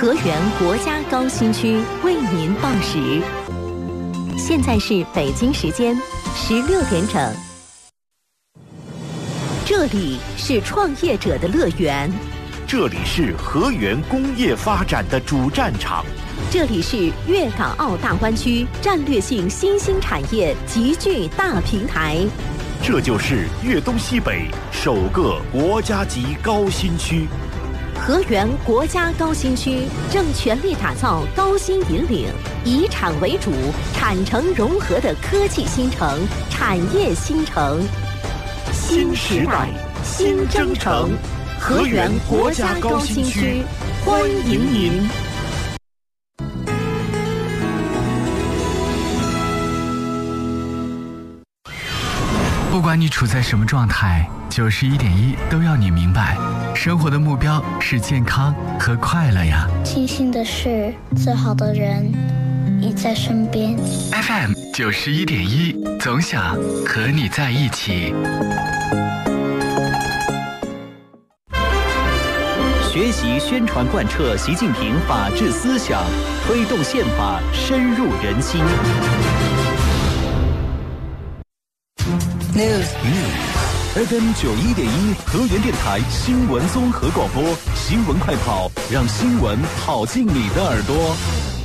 河源国家高新区为您报时，现在是北京时间16点整。这里是创业者的乐园， 这里是河源工业发展的主战场， 这里是粤港澳大湾区战略性新兴产业集聚大平台， 这就是粤东西北首个国家级高新区。 河源国家高新区正全力打造高新引领、以产为主、产城融合的科技新城、产业新城。新时代，新征程，河源国家高新区，欢迎您。 不管你处在什么状态，91.1都要你明白，生活的目标是健康和快乐呀。 庆幸的是，最好的人你在身边。 FM 91.1，总想和你在一起。 学习宣传贯彻习近平法治思想，推动宪法深入人心。 FM 91.1河源电台新闻综合广播，新闻快跑，让新闻跑进你的耳朵。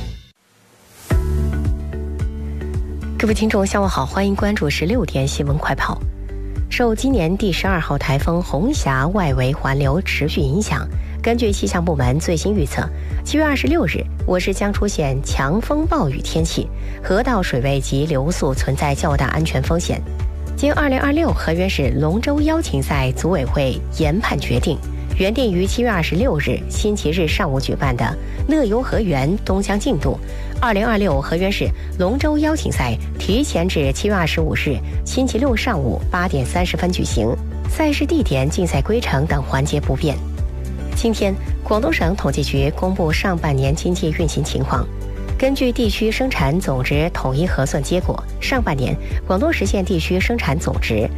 各位听众下午好，欢迎关注16点新闻快跑。受今年第12号台风红霞外围环流持续影响，根据气象部门最新预测，7月26日我市将出现强风暴雨天气，河道水位及流速存在较大安全风险。经2026河源市龙舟邀请赛组委会研判决定，原定于7月26日星期日上午举办的乐游河源东江进度2026河源市龙舟邀请赛提前至7月25日星期六上午8点30分举行，赛事地点、竞赛规程等环节不变。今天，广东省统计局公布上半年经济运行情况。根据地区生产总值统一核算结果，上半年广东实现地区生产总值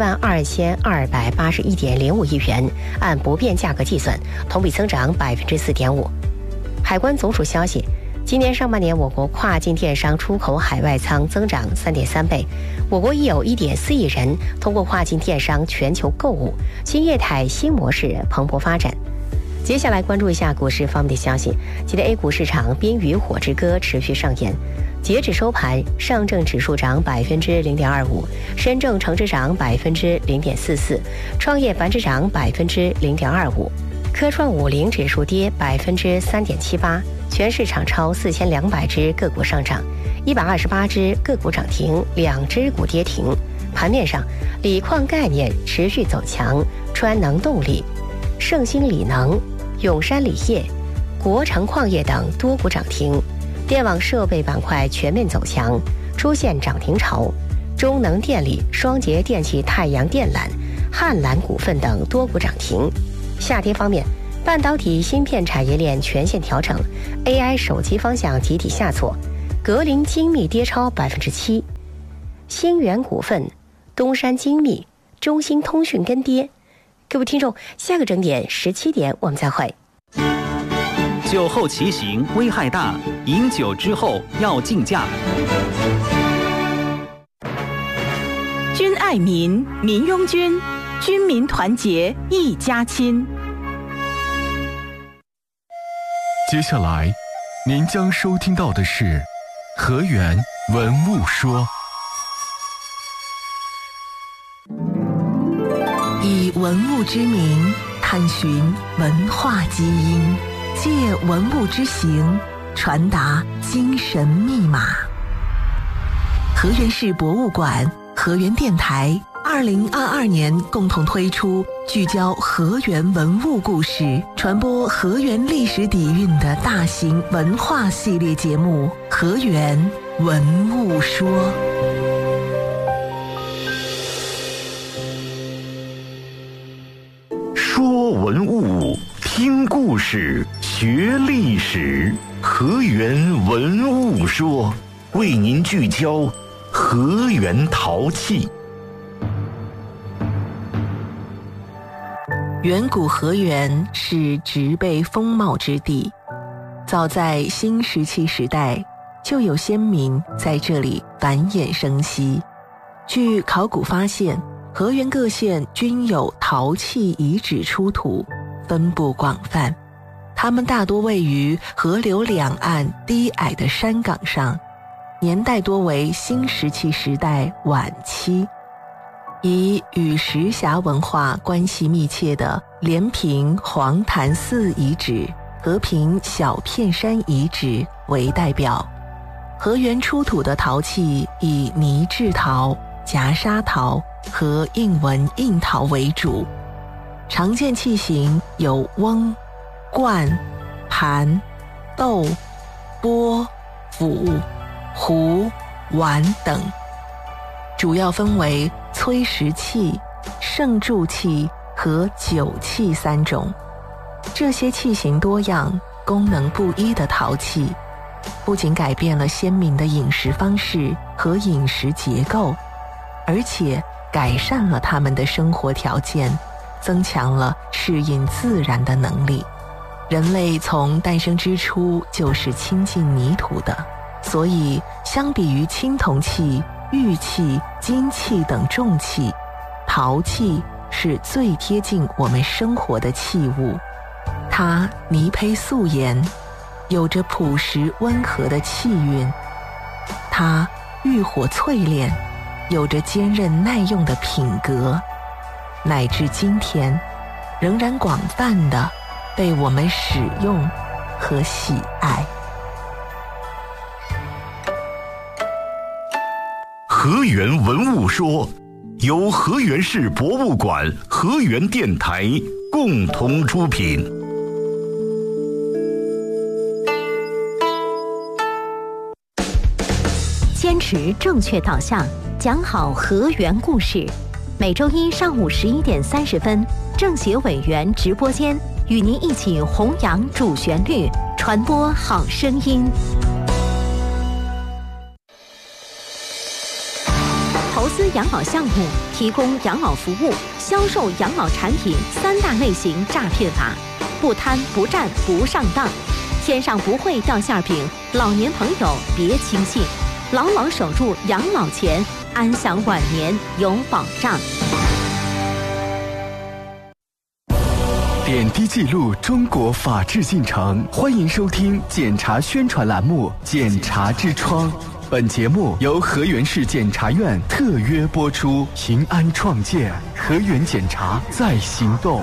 72281.05亿元，按不变价格计算，同比增长4.5%。海关总署消息，今年上半年我国跨境电商出口海外仓增长3.3倍，我国已有1.4亿人通过跨境电商全球购物，新业态新模式蓬勃发展。接下来关注一下股市方面的消息。今天 A 股市场《冰与火之歌》持续上演，截止收盘，上证指数涨0.25%，深证成指涨0.44%，创业板指涨0.25%，科创50指数跌3.78%，全市场超4200只个股上涨，128只个股涨停，2只股跌停。盘面上，锂矿概念持续走强，川能动力、盛兴锂能、永山锂业、国成矿业等多股涨停，电网设备板块全面走强，出现涨停潮。中能电力、双节电气、太阳电缆、汉蓝股份等多股涨停。下跌方面，半导体芯片产业链全线调整， AI 手机方向集体下挫，格林精密跌超7%，星源股份、东山精密、中兴通讯跟跌。各位听众，下个整点17点我们再会。 酒后骑行危害大，饮酒之后要禁驾。 军爱民，民拥军，军民团结一家亲。 接下来您将收听到的是河源文物说。 以文物之名探寻文化基因，借文物之行传达精神密码。河源市博物馆、河源电台2022年共同推出聚焦河源文物故事、传播河源历史底蕴的大型文化系列节目《河源文物说》。 说文物，听故事，学历史。河源文物说，为您聚焦河源陶器。 远古河源是植被丰茂之地， 早在新石器时代，就有先民在这里繁衍生息。据考古发现，河源各县均有陶器遗址出土，分布广泛。它们大多位于河流两岸低矮的山岗上，年代多为新石器时代晚期。以与石峡文化关系密切的连平黄潭寺遗址、和平小片山遗址为代表。河源出土的陶器以泥制陶、夹砂陶和印纹硬陶为主，常见器型有瓮、罐、盘、豆、钵、釜、壶、碗等，主要分为催食器、盛注器和酒器3种。这些器型多样、功能不一的陶器，不仅改变了先民的饮食方式和饮食结构，而且改善了他们的生活条件，增强了适应自然的能力。人类从诞生之初就是亲近泥土的，所以相比于青铜器、玉器、金器等重器，陶器是最贴近我们生活的器物。它泥胚素颜，有着朴实温和的气韵；它浴火淬炼，有着坚韧耐用的品格，乃至今天仍然广泛地被我们使用和喜爱。 河源文物说，由河源市博物馆、河源电台共同出品。 坚持正确导向，讲好河源故事。每周一上午11点30分，政协委员直播间与您一起弘扬主旋律，传播好声音。投资养老项目、提供养老服务、销售养老产品3大类型诈骗法，不贪不占不上当。天上不会掉馅饼，老年朋友别轻信，牢牢守住养老钱，安享晚年有保障。 点滴记录中国法治进程，欢迎收听检察宣传栏目《检察之窗》。本节目由河源市检察院特约播出，平安创建，河源检察在行动。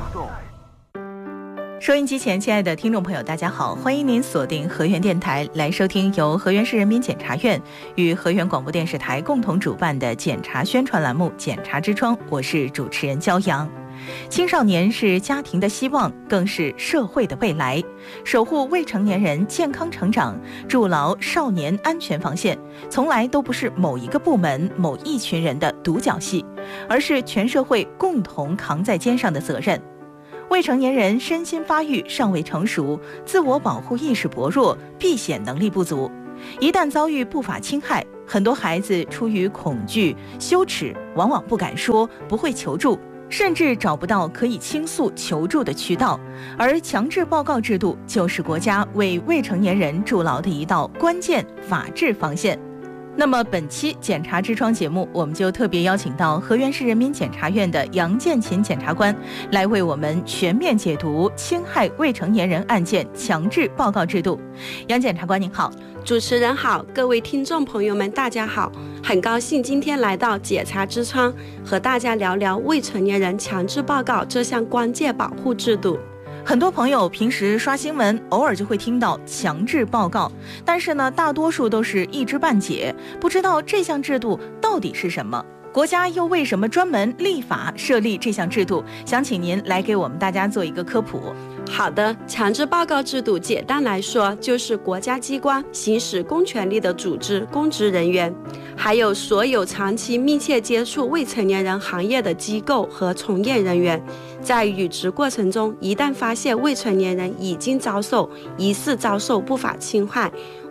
收音机前亲爱的听众朋友大家好，欢迎您锁定河源电台来收听由河源市人民检察院与河源广播电视台共同主办的检察宣传栏目《检察之窗》，我是主持人焦阳。青少年是家庭的希望，更是社会的未来。守护未成年人健康成长，筑牢少年安全防线，从来都不是某一个部门、某一群人的独角戏，而是全社会共同扛在肩上的责任。未成年人身心发育尚未成熟，自我保护意识薄弱，避险能力不足，一旦遭遇不法侵害，很多孩子出于恐惧、羞耻，往往不敢说，不会求助，甚至找不到可以倾诉求助的渠道，而强制报告制度就是国家为未成年人筑牢的一道关键法治防线。那么本期检察之窗节目，我们就特别邀请到河源市人民检察院的杨建勤检察官来为我们全面解读侵害未成年人案件强制报告制度。杨检察官您好。 主持人好，各位听众朋友们大家好，很高兴今天来到检察之窗，和大家聊聊未成年人强制报告这项关键保护制度。 很多朋友平时刷新闻偶尔就会听到强制报告，但是呢，大多数都是一知半解，不知道这项制度到底是什么，国家又为什么专门立法设立这项制度？想请您来给我们大家做一个科普。 好的，强制报告制度简单来说，就是国家机关行使公权力的组织、公职人员，还有所有长期密切接触未成年人行业的机构和从业人员，在履职过程中，一旦发现未成年人已经疑似遭受不法侵害，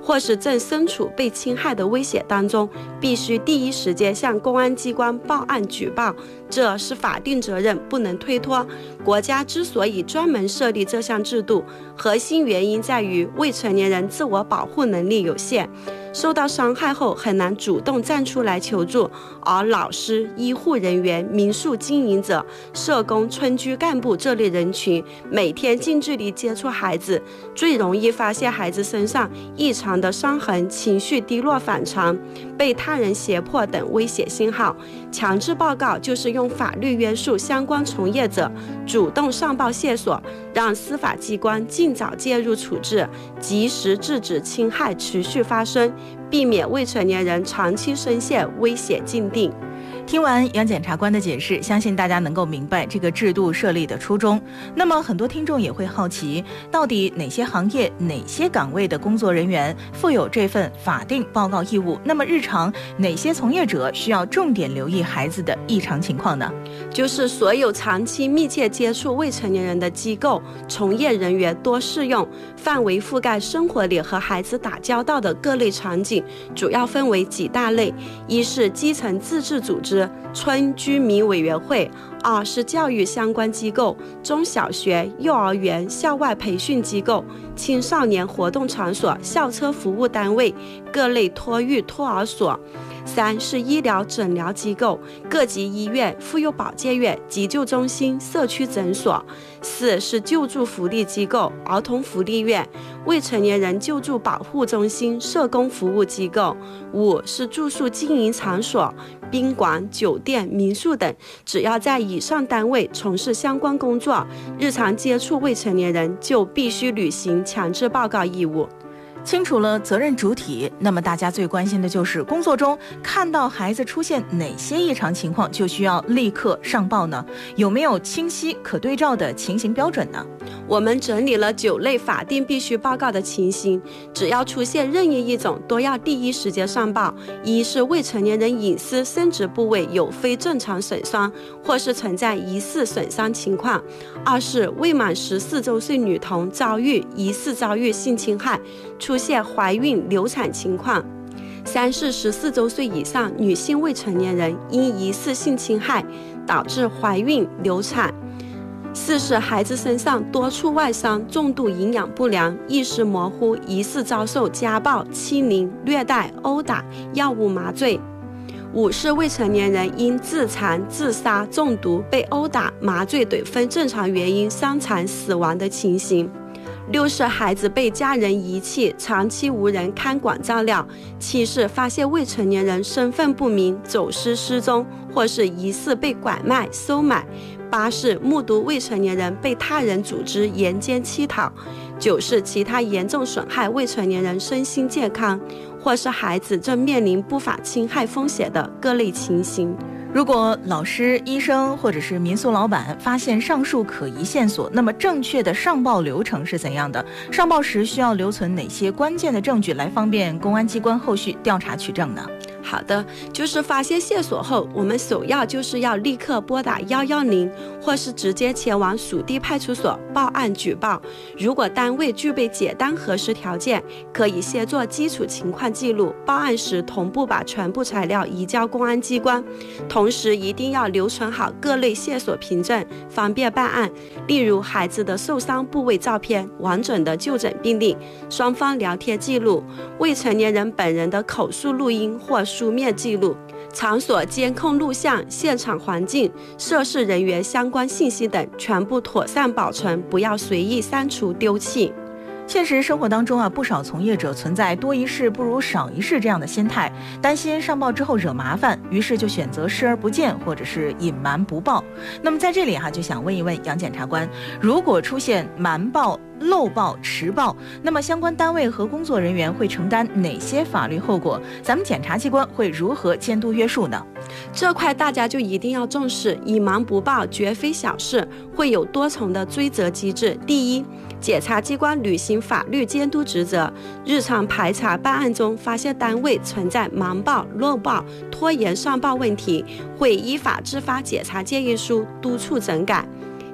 或是正身处被侵害的威胁当中，必须第一时间向公安机关报案举报，这是法定责任，不能推脱。国家之所以专门设立这项制度，核心原因在于未成年人自我保护能力有限，受到伤害后很难主动站出来求助，而老师、医护人员、民宿经营者、社工、村居干部这类人群每天近距离接触孩子，最容易发现孩子身上异常的伤痕、情绪低落反常、被他人胁迫等危险信号。强制报告就是用法律约束相关从业者主动上报线索，让司法机关尽早介入处置，及时制止侵害持续发生，避免未成年人长期深陷危险境地。 听完杨检察官的解释，相信大家能够明白这个制度设立的初衷。那么很多听众也会好奇，到底哪些行业、哪些岗位的工作人员负有这份法定报告义务？那么日常哪些从业者需要重点留意孩子的异常情况呢？ 就是所有长期密切接触未成年人的机构从业人员多适用，范围覆盖生活里和孩子打交道的各类场景，主要分为几大类：一是基层自治组织、村居民委员会；二是教育相关机构，中小学、幼儿园、校外培训机构、青少年活动场所、校车服务单位、各类托育托儿所；三是医疗诊疗机构，各级医院、妇幼保健院、急救中心、社区诊所；四是救助福利机构，儿童福利院、未成年人救助保护中心、社工服务机构；五是住宿经营场所，宾馆、酒店、民宿等，只要在以上单位从事相关工作，日常接触未成年人，就必须履行强制报告义务。 清楚了责任主体，那么大家最关心的就是工作中看到孩子出现哪些异常情况就需要立刻上报呢？有没有清晰可对照的情形标准呢？ 我们整理了9类法定必须报告的情形，只要出现任意一种，都要第一时间上报。一是未成年人隐私生殖部位有非正常损伤，或是存在疑似损伤情况；二是未满14周岁女童疑似遭遇性侵害，出现怀孕流产情况；三是14周岁以上女性未成年人因疑似性侵害导致怀孕流产；四是孩子身上多处外伤，重度营养不良，意识模糊，疑似遭受家暴、欺凌、虐待、殴打、药物麻醉；五是未成年人因自残、自杀、中毒、被殴打、麻醉等非正常原因伤残死亡的情形；六是孩子被家人遗弃，长期无人看管照料；七是发现未成年人身份不明、走失失踪，或是疑似被拐卖、收买；八是目睹未成年人被他人组织沿奸乞讨；九是其他严重损害未成年人身心健康，或是孩子正面临不法侵害风险的各类情形。 如果老师、医生或者是民宿老板发现上述可疑线索，那么正确的上报流程是怎样的？上报时需要留存哪些关键的证据，来方便公安机关后续调查取证呢？ 好的，就是发现线索后，我们首要就是要立刻拨打110，或是直接前往属地派出所报案举报。如果单位具备简单核实条件，可以先做基础情况记录，报案时同步把全部材料移交公安机关。同时一定要留存好各类线索凭证，方便办案。例如孩子的受伤部位照片、完整的就诊病历、双方聊天记录、未成年人本人的口述录音或书面记录、场所监控录像、现场环境、涉事人员相关信息等，全部妥善保存，不要随意删除丢弃。 现实生活当中不少从业者存在多一事不如少一事这样的心态，担心上报之后惹麻烦，于是就选择视而不见或者是隐瞒不报。那么在这里就想问一问杨检察官，如果出现瞒报、漏报、迟报，那么相关单位和工作人员会承担哪些法律后果？咱们检察机关会如何监督约束呢？ 这块大家就一定要重视，隐瞒不报绝非小事，会有多重的追责机制。第一，检察机关履行法律监督职责，日常排查办案中发现单位存在瞒报、漏报、拖延上报问题，会依法制发检察建议书，督促整改。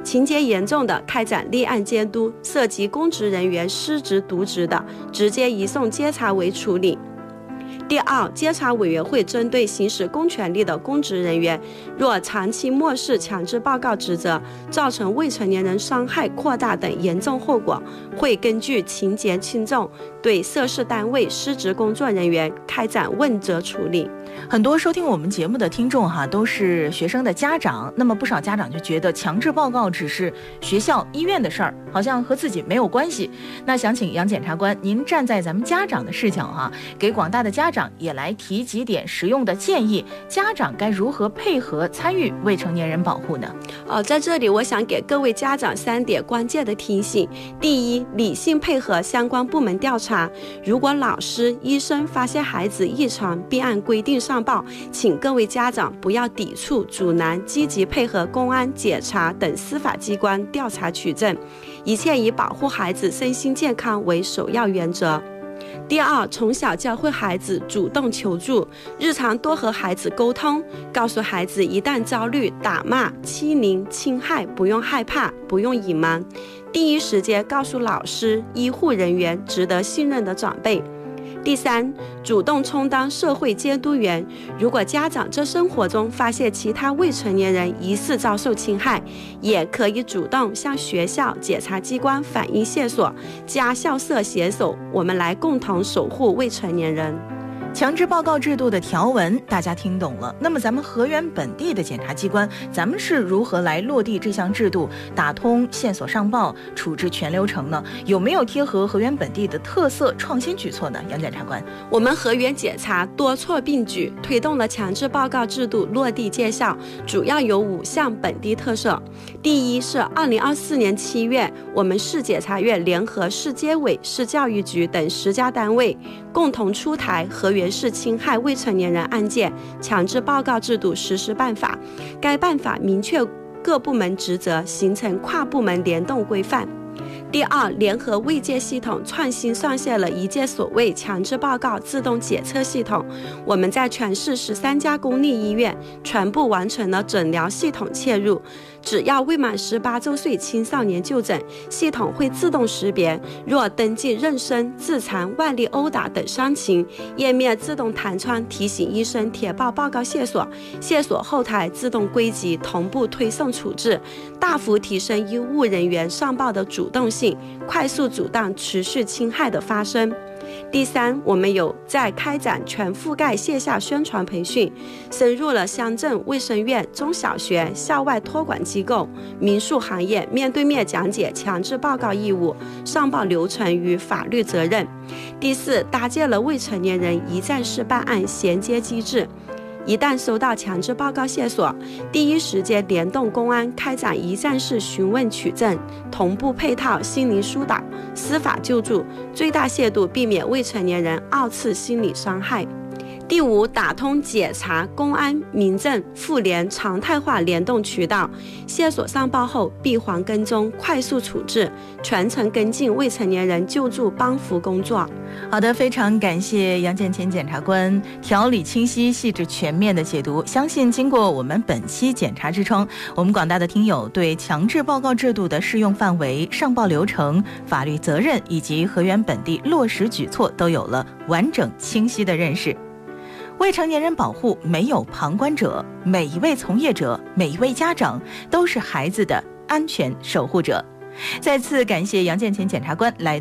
情节严重的开展立案监督，涉及公职人员失职渎职的，直接移送监察委处理。第二，监察委员会针对行使公权力的公职人员，若长期漠视强制报告职责，造成未成年人伤害扩大等严重后果，会根据情节轻重，对涉事单位失职工作人员开展问责处理。 很多收听我们节目的听众都是学生的家长，那么不少家长就觉得强制报告只是学校医院的事儿，好像和自己没有关系。那想请杨检察官您站在咱们家长的视角给广大的家长也来提几点实用的建议，家长该如何配合参与未成年人保护呢？ 在这里我想给各位家长3点关键的提醒。第一，理性配合相关部门调查，如果老师、医生发现孩子异常并按规定上报，请各位家长不要抵触、阻拦，积极配合公安、检察等司法机关调查取证，一切以保护孩子身心健康为首要原则。第二，从小教会孩子主动求助，日常多和孩子沟通，告诉孩子一旦遭遇打骂、欺凌、侵害，不用害怕，不用隐瞒，第一时间告诉老师、医护人员、值得信任的长辈。第三，主动充当社会监督员，如果家长在生活中发现其他未成年人疑似遭受侵害，也可以主动向学校、检察机关反映线索，家校社携手，我们来共同守护未成年人。 强制报告制度的条文大家听懂了，那么咱们河源本地的检察机关，咱们是如何来落地这项制度，打通线索上报、处置全流程呢？有没有贴合河源本地的特色创新举措呢？杨检察官， 我们河源检察多措并举，推动了强制报告制度落地见效，主要有5项本地特色。第一是2024年7月，我们市检察院联合市监委、市教育局等10家单位，共同出台河源市侵害未成年人案件强制报告制度实施办法。该办法明确各部门职责，形成跨部门联动规范。第二，联合卫健系统创新上线了一届所谓强制报告自动检测系统，我们在全市13家公立医院全部完成了诊疗系统切入，只要未满18周岁青少年就诊，系统会自动识别，若登记妊娠、自残、外力殴打等伤情，页面自动弹窗提醒医生填报报告线索，线索后台自动归集，同步推送处置，大幅提升医务人员上报的主动性，快速阻断持续侵害的发生。第三，我们有在开展全覆盖线下宣传培训，深入了乡镇卫生院、中小学、校外托管机构、民宿行业，面对面讲解强制报告义务、上报流程与法律责任。第四，搭建了未成年人一站式办案衔接机制，一旦收到强制报告线索，第一时间联动公安开展一站式询问取证，同步配套心理疏导、司法救助，最大限度避免未成年人2次心理伤害。第五，打通检察、公安、民政、妇联常态化联动渠道，线索上报后闭环跟踪，快速处置，全程跟进未成年人救助帮扶工作。 好的，非常感谢杨建前检察官条理清晰、细致全面的解读。相信经过我们本期检察之窗，我们广大的听友对强制报告制度的适用范围、上报流程、法律责任以及河源本地落实举措都有了完整清晰的认识。未成年人保护没有旁观者，每一位从业者、每一位家长都是孩子的安全守护者。再次感谢杨建前检察官来